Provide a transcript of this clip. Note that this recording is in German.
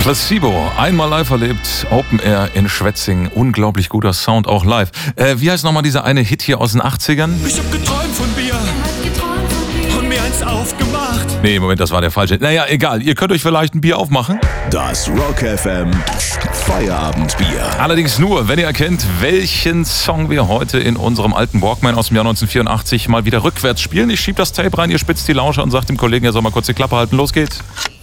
Placebo, einmal live erlebt, Open Air in Schwetzing, unglaublich guter Sound, auch live. Wie heißt nochmal dieser eine Hit hier aus den 80ern? Ich hab geträumt von Bier und mir eins aufgemacht. Nee, Moment, das war der falsche. Naja, egal, ihr könnt euch vielleicht ein Bier aufmachen. Das Rock FM Feierabendbier. Allerdings nur, wenn ihr erkennt, welchen Song wir heute in unserem alten Walkman aus dem Jahr 1984 mal wieder rückwärts spielen. Ich schieb das Tape rein, ihr spitzt die Lauscher und sagt dem Kollegen, er soll mal kurz die Klappe halten. Los geht's.